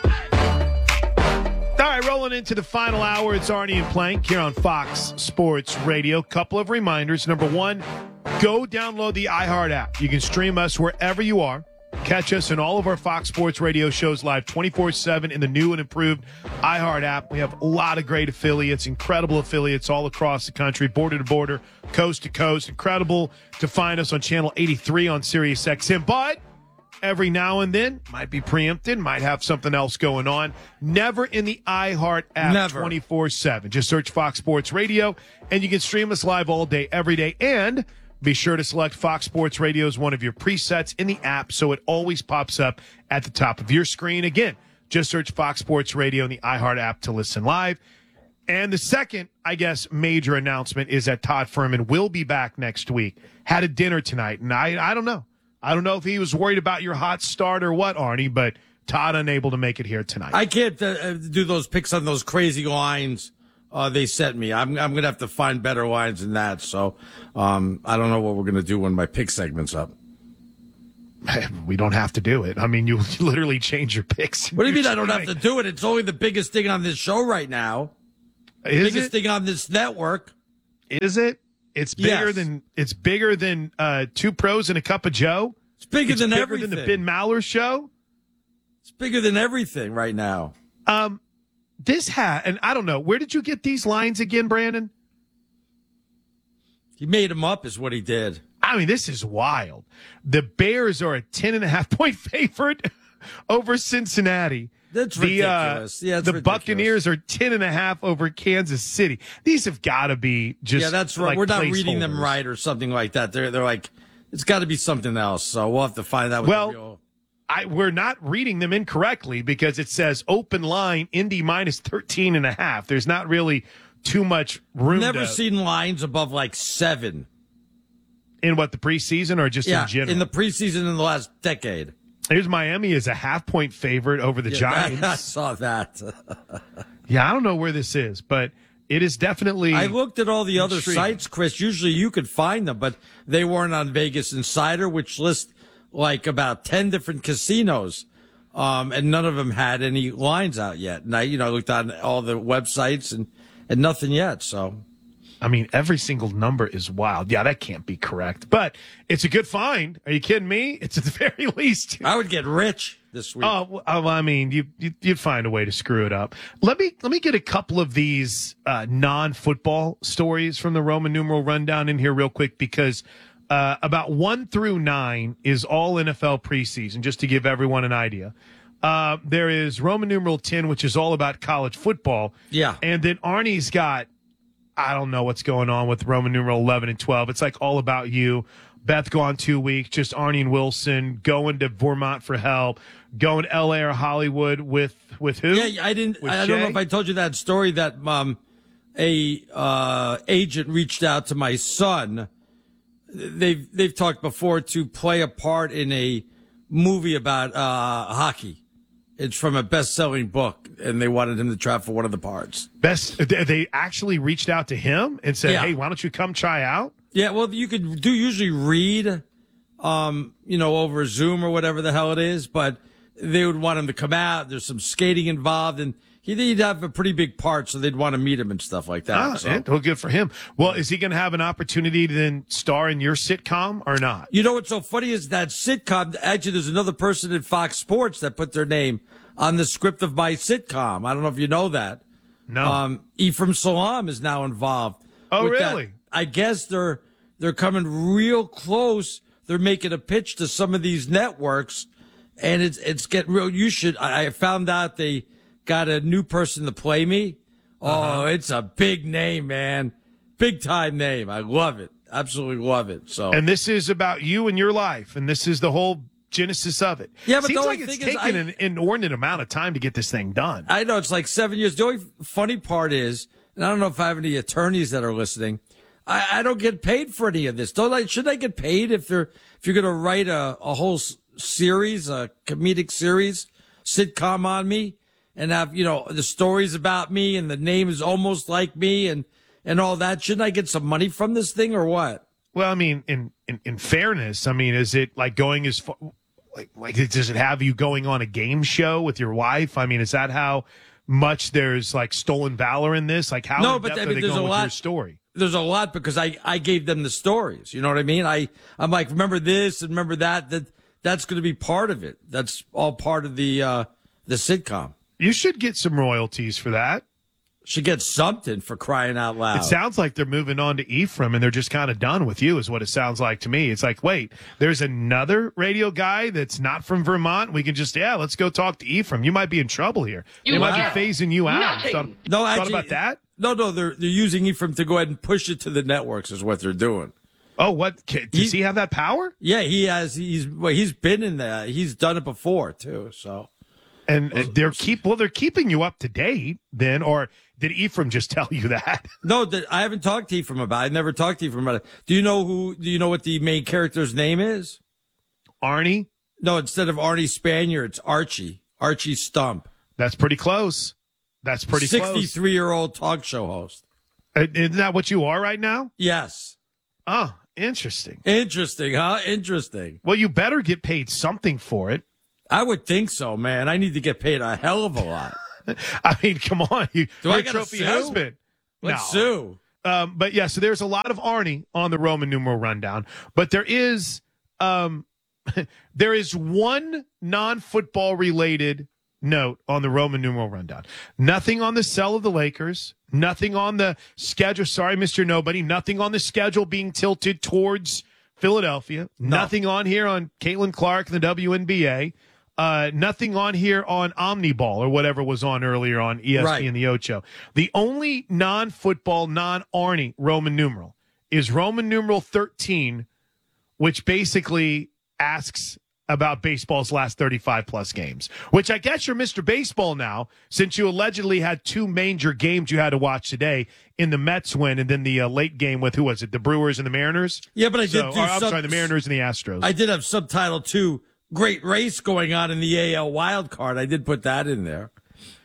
All right, rolling into the final hour. It's Arnie and Plank here on Fox Sports Radio. Couple of reminders. Number one, go download the iHeart app. You can stream us wherever you are. Catch us in all of our Fox Sports Radio shows live twenty-four seven in the new and improved iHeart app. We have a lot of great affiliates, incredible affiliates all across the country, border to border, coast to coast. Incredible to find us on channel eighty-three on Sirius X M. But every now and then, might be preempted, might have something else going on. Never in the iHeart app twenty-four seven. Just search Fox Sports Radio, and you can stream us live all day, every day. And Be sure to select Fox Sports Radio as one of your presets in the app so it always pops up at the top of your screen. Again, just search Fox Sports Radio in the iHeart app to listen live. And the second, I guess, major announcement is that Todd Fuhrman will be back next week. Had a dinner tonight, and I, I don't know. I don't know if he was worried about your hot start or what, Arnie, but Todd unable to make it here tonight. I can't uh, do those picks on those crazy lines uh, they sent me. I'm I'm going to have to find better lines than that. So um, I don't know what we're going to do when my pick segment's up. We don't have to do it. I mean, you literally change your picks. What do you mean I don't have to do it? It's only the biggest thing on this show right now. Is biggest it? thing on this network. Is it? It's bigger Yes. than it's bigger than uh, Two Pros and a Cup of Joe. It's bigger It's than bigger everything. than the Ben Maller show. It's bigger than everything right now. Um, this hat, and I don't know, where did you get these lines again, Brandon? He made them up, is what he did. I mean, this is wild. The Bears are a ten and a half point favorite over Cincinnati. That's the, ridiculous. Uh, yeah, it's the ridiculous. Buccaneers are ten and a half over Kansas City. These have got to be just yeah, that's right. like We're not reading them placeholders. right or something like that. They're they're like, it's got to be something else. So we'll have to find out. What Well, the real... I, we're not reading them incorrectly because it says open line Indy minus thirteen and a half. There's not really too much room. Never to, seen lines above like seven. In what, the preseason or just Yeah, in general? in the preseason in the last decade. Here's Miami as a half point favorite over the Yeah, Giants. I saw that. Yeah, I don't know where this is, but it is definitely. I looked at all the other intriguing. sites, Chris. Usually you could find them, but they weren't on Vegas Insider, which lists like about ten different casinos, um, and none of them had any lines out yet. And I, you know, looked on all the websites and and nothing yet. So. I mean, every single number is wild. Yeah, that can't be correct, but it's a good find. Are you kidding me? It's at the very least. I would get rich this week. Oh, well, I mean, you, you you'd find a way to screw it up. Let me let me get a couple of these uh, non-football stories from the Roman numeral rundown in here real quick because uh, about one through nine is all N F L preseason. Just to give everyone an idea. Uh, there is Roman numeral ten, which is all about college football. Yeah, and then Arnie's got. I don't know what's going on with Roman numeral eleven and twelve. It's like all about you. Beth gone two weeks, just Arnie and Wilson going to Vermont for help, going to L A or Hollywood with, with who? Yeah, I didn't, With I don't know Jay? if I told you that story that, um, a, uh, agent reached out to my son. They've, they've talked before to play a part in a movie about, uh, hockey. It's from a best-selling book, and they wanted him to try for one of the parts. Best, they actually reached out to him and said, Yeah. hey, why don't you come try out? Yeah, well, you could do usually read, um, you know, over Zoom or whatever the hell it is, but they would want him to come out. There's some skating involved, and he'd, he'd have a pretty big part, so they'd want to meet him and stuff like that. Ah, so. yeah, well, good for him. Well, is he going to have an opportunity to then star in your sitcom or not? You know what's so funny is that sitcom, actually, there's another person at Fox Sports that put their name on the script of my sitcom. I don't know if you know that. No. Um, Ephraim Salam is now involved. Oh, with that. really? I guess they're they're coming real close. They're making a pitch to some of these networks, and it's it's getting real. You should. I, I found out they got a new person to play me. Oh, Uh-huh. it's a big name, man. Big time name. I love it. Absolutely love it. So. And this is about you and your life, and this is the whole genesis of it. Yeah, but Seems the like only it's thing is taken I- an inordinate amount of time to get this thing done. I know it's like seven years. The only funny part is, and I don't know if I have any attorneys that are listening. I, I don't get paid for any of this. Don't I? Should I get paid if they're if you're going to write a, a whole s- series, a comedic series, sitcom on me, and have you know the stories about me and the name is almost like me and and all that? Shouldn't I get some money from this thing or what? Well, I mean, in, in, in fairness, I mean, is it like going as far, like, like, does it have you going on a game show with your wife? I mean, is that how much there's like stolen valor in this? Like, how No, in but depth I are mean, they there's going a with lot- your story? There's a lot because I, I gave them the stories. You know what I mean? I, I'm like, remember this and remember that, that that's going to be part of it. That's all part of the, uh, the sitcom. You should get some royalties for that. Should get something for crying out loud. It sounds like they're moving on to Ephraim and they're just kind of done with you is what it sounds like to me. It's like, wait, there's another radio guy that's not from Vermont. We can just, yeah, let's go talk to Ephraim. You might be in trouble here. You they might are. be phasing you out. Nothing. Thought, No, thought actually, about that? No, no, they're they're using Ephraim to go ahead and push it to the networks is what they're doing. Oh, what? Does he, he have that power? Yeah, he has. He's well, he's been in there. He's done it before too. So, and they're keep well, they're keeping you up to date then, or did Ephraim just tell you that? No, that I haven't talked to Ephraim about it. I never talked to Ephraim about it. Do you know who? Do you know what the main character's name is? Arnie? No, instead of Arnie Spanier, it's Archie. Archie Stump. That's pretty close. That's pretty close. sixty-three-year-old talk show host. Uh, isn't that what you are right now? Yes. Oh, interesting. Interesting, huh? Interesting. Well, you better get paid something for it. I would think so, man. I need to get paid a hell of a lot. I mean, come on. You, Do you're I a trophy sue? husband. Let's no. sue. Um, but yeah, so there's a lot of Arnie on the Roman numeral rundown, but there is um, there is one non-football related note on the Roman numeral rundown. Nothing on the sell of the Lakers. Nothing on the schedule. Sorry, Mister Nobody. Nothing on the schedule being tilted towards Philadelphia. No. Nothing on here on Caitlin Clark and the W N B A. Uh, nothing on here on Omniball or whatever was on earlier on E S P N Right. The Ocho. The only non-football, non-Arnie Roman numeral is Roman numeral thirteen, which basically asks about baseball's last thirty-five plus games, which I guess you're Mister Baseball now, since you allegedly had two major games you had to watch today in the Mets win and then the uh, late game with, who was it, the Brewers and the Mariners? Yeah, but I So- did do or, I'm some- sorry, the Mariners and the Astros. I did have subtitle two, great race going on in the A L wild card. I did put that in there.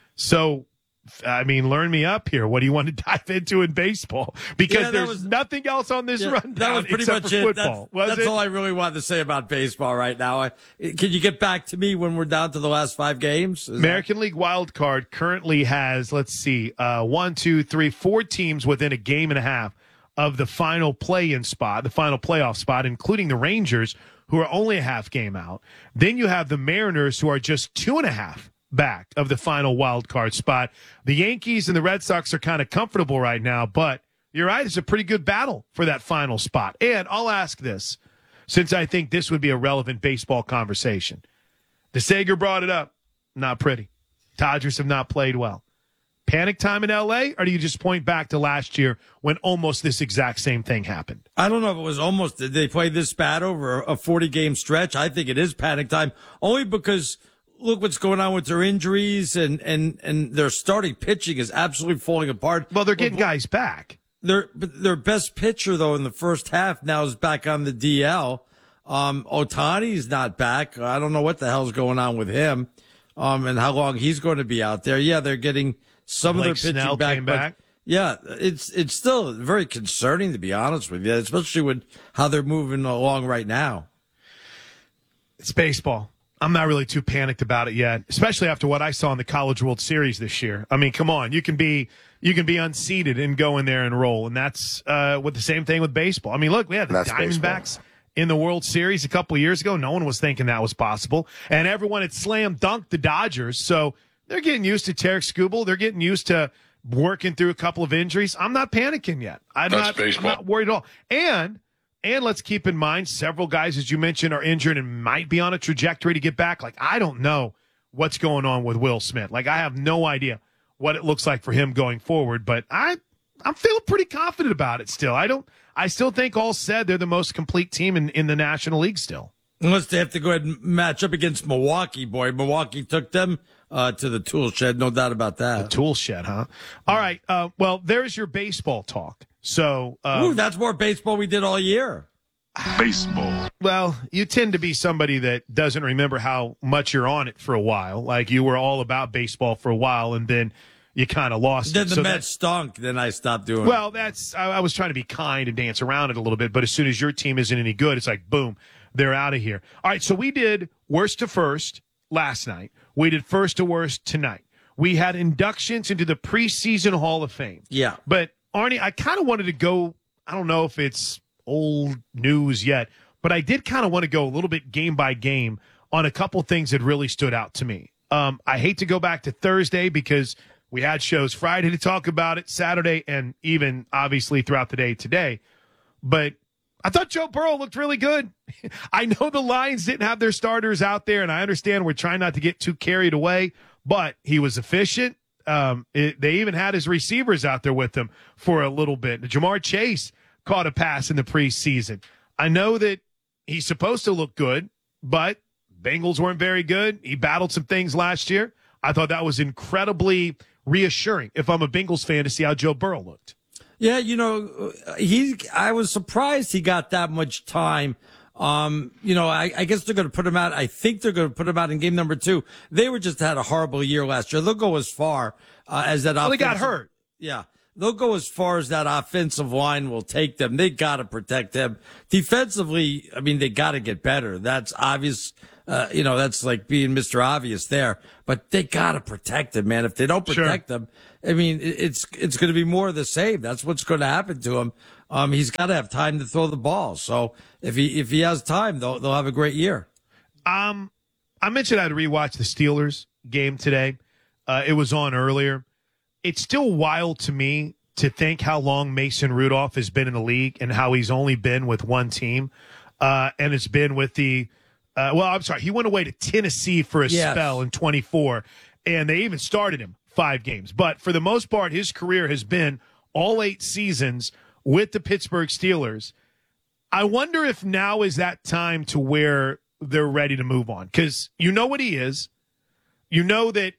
So, I mean, learn me up here. What do you want to dive into in baseball? Because Yeah, that there's was- nothing else on this Yeah, rundown that was pretty except much for it. football. That's, was that's it? all I really wanted to say about baseball right now. I, can you get back to me when we're down to the last five games? Is American League wild card currently has, let's see, uh, one, two, three, four teams within a game and a half of the final play-in spot, the final playoff spot, including the Rangers, who are only a half game out. Then you have the Mariners, who are just two and a half back of the final wild card spot. The Yankees and the Red Sox are kind of comfortable right now, but you're right, it's a pretty good battle for that final spot. And I'll ask this, since I think this would be a relevant baseball conversation. DeSager brought it up. Not pretty. Dodgers have not played well. Panic time in L A, or do you just point back to last year when almost this exact same thing happened? I don't know if it was almost, did they play this bad over a forty-game stretch? I think it is panic time, only because look what's going on with their injuries, and, and, and their starting pitching is absolutely falling apart. Well, they're getting guys back. Their, their best pitcher, though, in the first half now is back on the D L. Um, Otani's not back. I don't know what the hell's going on with him, um, and how long he's going to be out there. Yeah, they're getting some Blake of their pitching Snell back, came but back. yeah, it's it's still very concerning, to be honest with you, especially with how they're moving along right now. It's baseball. I'm not really too panicked about it yet, especially after what I saw in the College World Series this year. I mean, come on, you can be you can be unseated and go in there and roll, and that's uh, with the same thing with baseball. I mean, look, we had the That's Diamondbacks baseball. in the World Series a couple of years ago. No one was thinking that was possible, and everyone had slam dunked the Dodgers. So they're getting used to Tarek Skubal. They're getting used to working through a couple of injuries. I'm not panicking yet. I'm That's not, baseball. I'm not worried at all. And And let's keep in mind, several guys, as you mentioned, are injured and might be on a trajectory to get back. Like, I don't know what's going on with Will Smith. Like, I have no idea what it looks like for him going forward, but I, I'm feeling pretty confident about it still. I don't, I still think all said they're the most complete team in, in the National League still. Unless they have to go ahead and match up against Milwaukee, boy. Milwaukee took them uh, to the tool shed, no doubt about that. The tool shed, huh? All right. Uh, well, there's your baseball talk. So, um, Ooh, that's more baseball we did all year. Baseball. Well, you tend to be somebody that doesn't remember how much you're on it for a while. Like, you were all about baseball for a while, and then you kind of lost Then it. the So Mets stunk. Then I stopped doing it. Well, that's I, I was trying to be kind and dance around it a little bit, but as soon as your team isn't any good, it's like, boom, they're out of here. All right, so we did worst to first last night. We did first to worst tonight. We had inductions into the preseason Hall of Fame. Yeah. But, Arnie, I kind of wanted to go, I don't know if it's old news yet, but I did kind of want to go a little bit game by game on a couple things that really stood out to me. Um, I hate to go back to Thursday because we had shows Friday to talk about it, Saturday, and even obviously throughout the day today. But I thought Joe Burrow looked really good. I know the Lions didn't have their starters out there, and I understand we're trying not to get too carried away, but he was efficient. Um, it, they even had his receivers out there with him for a little bit. Jamar Chase caught a pass in the preseason. I know that he's supposed to look good, but Bengals weren't very good. He battled some things last year. I thought that was incredibly reassuring if I'm a Bengals fan to see how Joe Burrow looked. Yeah, you know, he. I was surprised he got that much time. Um, you know, I, I guess they're going to put him out. I think they're going to put him out in game number two. They were just had a horrible year last year. They'll go as far uh, as that. Well, they got hurt. Yeah. They'll go as far as that offensive line will take them. They got to protect them. Defensively, I mean, they got to get better. That's obvious. Uh, you know, that's like being Mister Obvious there. But they got to protect them, man. If they don't protect Sure. them, I mean, it's it's going to be more of the same. That's what's going to happen to him. Um, he's got to have time to throw the ball. So if he if he has time, they'll they'll have a great year. Um, I mentioned I'd rewatch the Steelers game today. Uh, it was on earlier. It's still wild to me to think how long Mason Rudolph has been in the league and how he's only been with one team. Uh, and it's been with the, uh, well, I'm sorry, he went away to Tennessee for a Yes. spell in twenty-four, and they even started him five games. But for the most part, his career has been all eight seasons with the Pittsburgh Steelers. I wonder if now is that time to where they're ready to move on, because you know what he is. You know that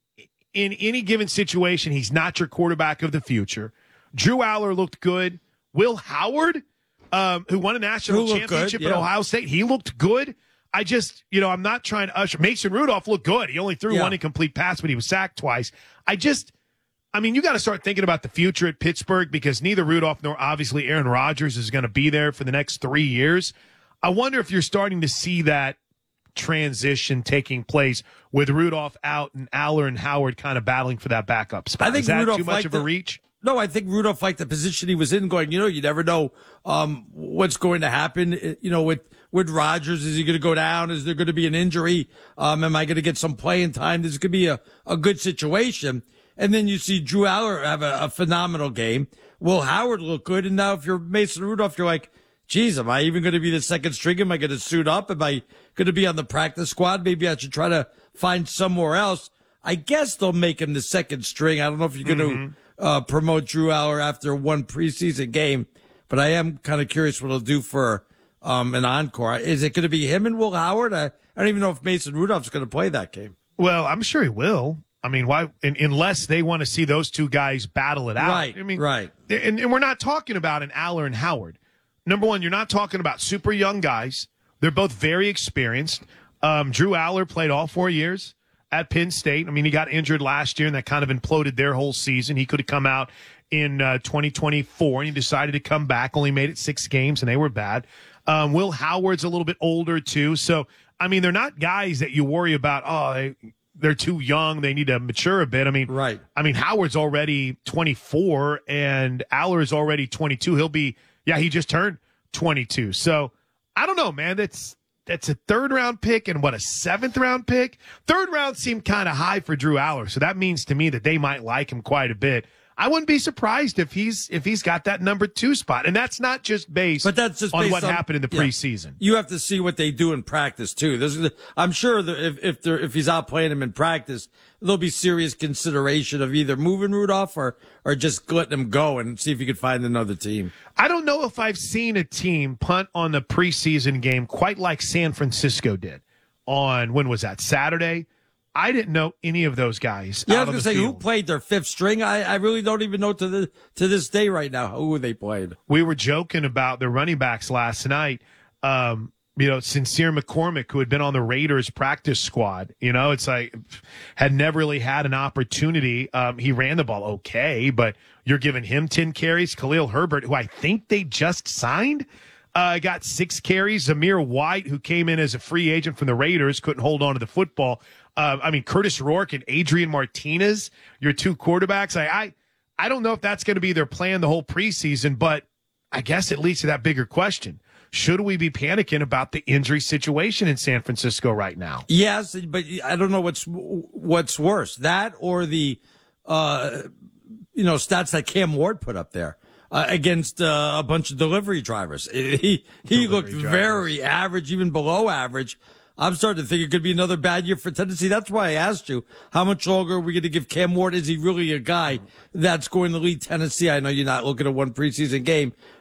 in any given situation, he's not your quarterback of the future. Drew Aller looked good. Will Howard, um, who won a national Who looked championship good, at yeah. Ohio State, he looked good. I just, you know, I'm not trying to usher. Mason Rudolph looked good. He only threw Yeah. one incomplete pass, but he was sacked twice. I just, I mean, you got to start thinking about the future at Pittsburgh, because neither Rudolph nor obviously Aaron Rodgers is going to be there for the next three years. I wonder if you're starting to see that transition taking place with Rudolph out and Aller and Howard kind of battling for that backup spot. I think Is that Rudolph too much liked of a the- reach? No, I think Rudolph liked the position he was in, going, you know, you never know um, what's going to happen. Uh, You know, with with Rodgers, is he going to go down? Is there going to be an injury? Um, am I going to get some playing time? This could be a, a good situation. And then you see Drew Aller have a, a phenomenal game. Will Howard look good? And now if you're Mason Rudolph, you're like, geez, am I even going to be the second string? Am I going to suit up? Am I going to be on the practice squad? Maybe I should try to find somewhere else. I guess they'll make him the second string. I don't know if you're going to Mm-hmm. uh, promote Drew Aller after one preseason game, but I am kind of curious what he'll do for um, an encore. Is it going to be him and Will Howard? I, I don't even know if Mason Rudolph's going to play that game. Well, I'm sure he will. I mean, why? In, unless they want to see those two guys battle it out. Right, I mean, right. And, and we're not talking about an Aller and Howard. Number one, you're not talking about super young guys. They're both very experienced. Um, Drew Aller played all four years at Penn State. I mean, he got injured last year, and that kind of imploded their whole season. He could have come out in uh, twenty twenty-four, and he decided to come back. Only made it six games, and they were bad. Um, Will Howard's a little bit older, too. So, I mean, they're not guys that you worry about, oh, they, they're too young. They need to mature a bit. I mean, right. I mean, Howard's already twenty-four, and Aller is already twenty-two. He'll be, yeah, he just turned twenty-two. So, I don't know, man. That's That's a third round pick and what, a seventh round pick? Third round seemed kind of high for Drew Aller. So that means to me that they might like him quite a bit. I wouldn't be surprised if he's if he's got that number two spot. And that's not just based, But that's just on based what on- happened in the yeah. preseason. You have to see what they do in practice too. There's, I'm sure that if if, they're, if he's out playing him in practice, there'll be serious consideration of either moving Rudolph or or just letting him go and see if you could find another team. I don't know if I've seen a team punt on the preseason game quite like San Francisco did on, when was that, Saturday? I didn't know any of those guys. Yeah, I out was on gonna the say who field. played their fifth string. I, I really don't even know to the to this day right now who they played. We were joking about the running backs last night. Um, you know, Sincere McCormick, who had been on the Raiders practice squad, you know, it's like had never really had an opportunity. Um, he ran the ball okay, but you're giving him ten carries. Khalil Herbert, who I think they just signed, uh, got six carries. Zamir White, who came in as a free agent from the Raiders, couldn't hold on to the football. Uh, I mean, Curtis Rourke and Adrian Martinez, your two quarterbacks. I, I, I don't know if that's going to be their plan the whole preseason, but I guess it leads to that bigger question. Should we be panicking about the injury situation in San Francisco right now? Yes, but I don't know what's what's worse, that or the uh, you know stats that Cam Ward put up there uh, against uh, a bunch of delivery drivers. He he looked drivers. very average, even below average. I'm starting to think it could be another bad year for Tennessee. That's why I asked you, how much longer are we going to give Cam Ward? Is he really a guy that's going to lead Tennessee? I know you're not looking at one preseason game,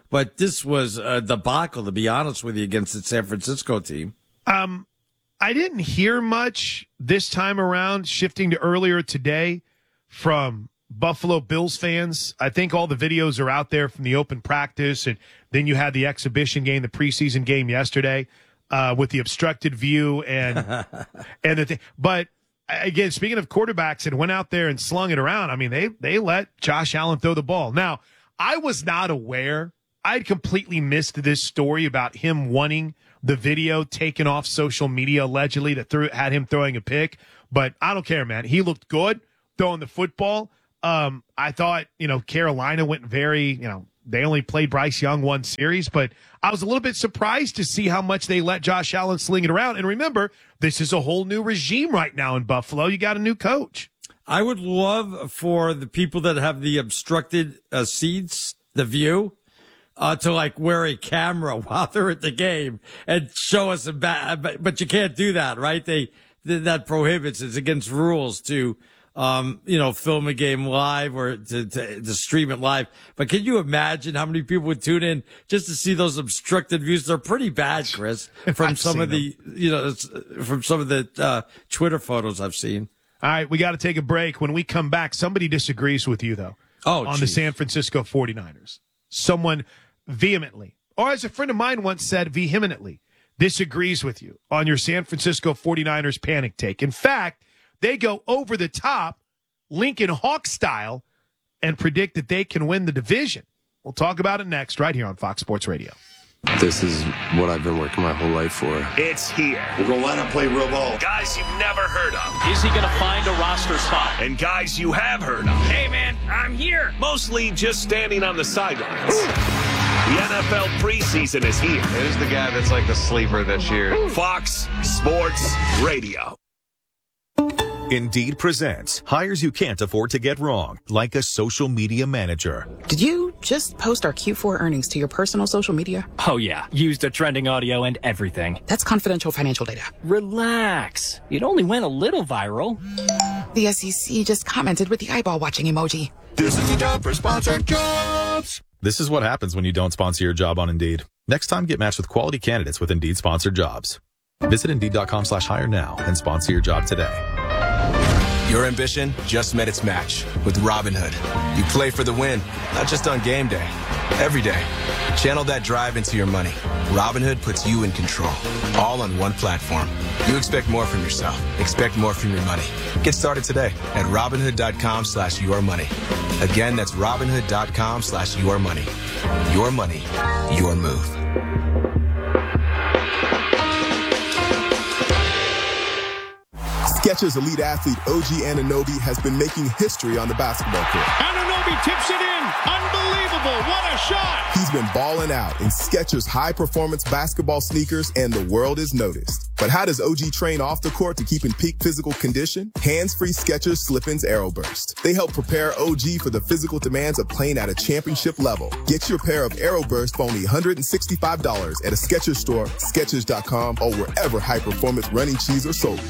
but this was a debacle, to be honest with you, against the San Francisco team. Um, I didn't hear much this time around, shifting to earlier today, from Buffalo Bills fans. I think all the videos are out there from the open practice, and then you had the exhibition game, the preseason game yesterday, uh, with the obstructed view and and the thing. But again, speaking of quarterbacks that went out there and slung it around, I mean, they they let Josh Allen throw the ball. Now, I was not aware. I'd completely missed this story about him wanting the video taken off social media, allegedly, that threw, had him throwing a pick. But I don't care, man. He looked good throwing the football. Um, I thought, you know, Carolina went very, you know, they only played Bryce Young one series, but I was a little bit surprised to see how much they let Josh Allen sling it around. And remember, this is a whole new regime right now in Buffalo. You got a new coach. I would love for the people that have the obstructed uh, seats, the view, uh, to like wear a camera while they're at the game and show us a bad, but, but you can't do that, right? They, that prohibits, it's against rules to, um, you know, film a game live or to, to, to stream it live. But can you imagine how many people would tune in just to see those obstructed views? They're pretty bad, Chris, from some of the, them. you know, from some of the, uh, Twitter photos I've seen. All right, we got to take a break. When we come back, somebody disagrees with you, though, oh, on geez. the San Francisco forty-niners. Someone vehemently, or as a friend of mine once said, vehemently disagrees with you on your San Francisco forty-niners panic take. In fact, they go over the top, Lincoln Hawk style, and predict that they can win the division. We'll talk about it next, right here on Fox Sports Radio. This is what I've been working my whole life for. It's here. We're going to line up, play real ball. Guys you've never heard of. Is he going to find a roster spot? And guys you have heard of. Hey, man, I'm here. Mostly just standing on the sidelines. The N F L preseason is here. There's the guy that's like the sleeper this year. Fox Sports Radio. Indeed presents hires you can't afford to get wrong, like a social media manager. Did you just post our Q four earnings to your personal social media? Oh, yeah. Used a trending audio and everything. That's confidential financial data. Relax. It only went a little viral. The S E C just commented with the eyeball watching emoji. This is the job for sponsored jobs. This is what happens when you don't sponsor your job on Indeed. Next time, get matched with quality candidates with Indeed sponsored jobs. Visit Indeed.com slash hire now and sponsor your job today. Your ambition just met its match with Robinhood. You play for the win, not just on game day, every day. Channel that drive into your money. Robinhood puts you in control, all on one platform. You expect more from yourself. Expect more from your money. Get started today at Robinhood.com slash your money. Again, that's Robinhood.com slash your money. Your money, your move. Skechers elite athlete O G Anunoby has been making history on the basketball court. Anunoby tips it in. Unbelievable. What a shot. He's been balling out in Skechers high-performance basketball sneakers, and the world is noticed. But how does O G train off the court to keep in peak physical condition? Hands-free Skechers Slip-ins Aeroburst. They help prepare O G for the physical demands of playing at a championship level. Get your pair of Aeroburst for only one hundred sixty-five dollars at a Skechers store, Skechers dot com, or wherever high-performance running shoes are sold.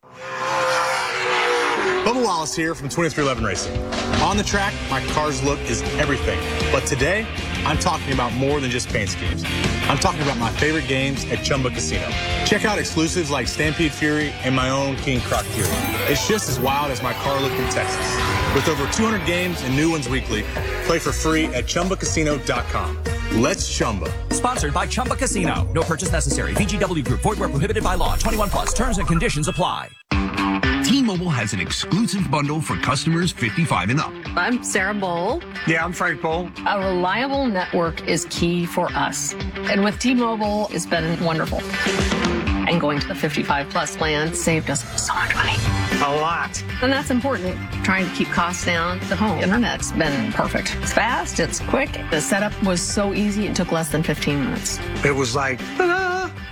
Bubba Wallace here from twenty-three eleven Racing. On the track, my car's look is everything. But today, I'm talking about more than just paint schemes. I'm talking about my favorite games at Chumba Casino. Check out exclusives like Stampede Fury and my own King Croc Fury. It's just as wild as my car look in Texas. With over two hundred games and new ones weekly, play for free at Chumba Casino dot com. Let's Chumba. Sponsored by Chumba Casino. No purchase necessary. V G W Group. Void where prohibited by law. twenty-one plus. Terms and conditions apply. T-Mobile has an exclusive bundle for customers fifty-five and up. I'm Sarah Bowl. Yeah, I'm Frank Bowl. A reliable network is key for us. And with T-Mobile, it's been wonderful. And going to the fifty-five plus plan saved us so much money. A lot. And that's important. Trying to keep costs down. The home internet's been perfect. It's fast, it's quick. The setup was so easy, it took less than fifteen minutes. It was like, ta-da!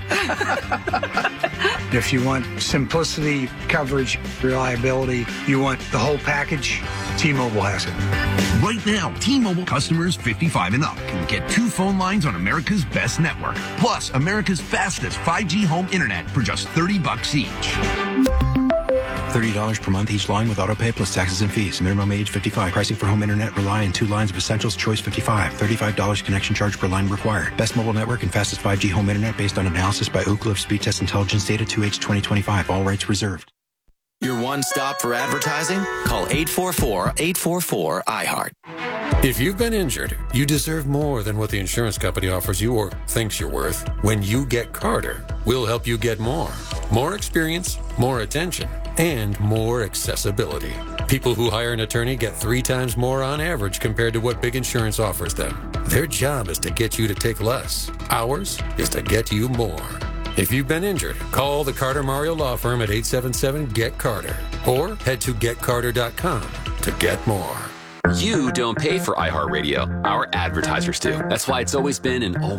If you want simplicity, coverage, reliability, you want the whole package, T-Mobile has it. Right now, T-Mobile customers fifty-five and up can get two phone lines on America's best network, plus America's fastest five G home internet for just thirty bucks each. thirty dollars per month each line with autopay plus taxes and fees. Minimum age fifty-five. Pricing for home internet rely on two lines of essentials. Choice fifty-five. thirty-five dollars connection charge per line required. Best mobile network and fastest five G home internet based on analysis by Ookla of Speed Test Intelligence Data two H twenty twenty-five. All rights reserved. Your one stop for advertising? Call eight four four, eight four four, I heart. If you've been injured, you deserve more than what the insurance company offers you or thinks you're worth. When you get Carter, we'll help you get more. More experience, more attention, and more accessibility. People who hire an attorney get three times more on average compared to what big insurance offers them. Their job is to get you to take less. Ours is to get you more. If you've been injured, call the Carter Mario Law Firm at eight seven seven, G E T Carter or head to get carter dot com to get more. You don't pay for iHeartRadio. Our advertisers do. That's why it's always been and always